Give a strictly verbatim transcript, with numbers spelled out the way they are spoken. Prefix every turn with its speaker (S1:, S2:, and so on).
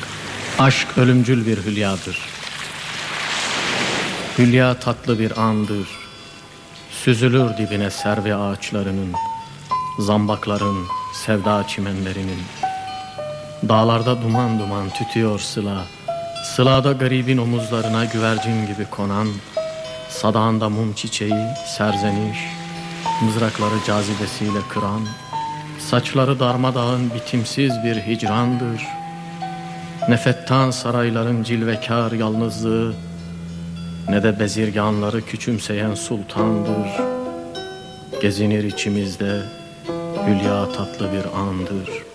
S1: Aşk ölümcül bir hülyadır. Hülya tatlı bir andır. Süzülür dibine servi ağaçlarının, zambakların, sevda çimenlerinin. Dağlarda duman duman tütüyor sıla. Sılada garibin omuzlarına güvercin gibi konan, sadağında mum çiçeği, serzeniş, mızrakları cazibesiyle kıran, saçları darmadağın bitimsiz bir hicrandır. Nefettan sarayların cilvekar yalnızlığı, ne de bezirganları küçümseyen sultandır. Gezinir içimizde hülya tatlı bir andır.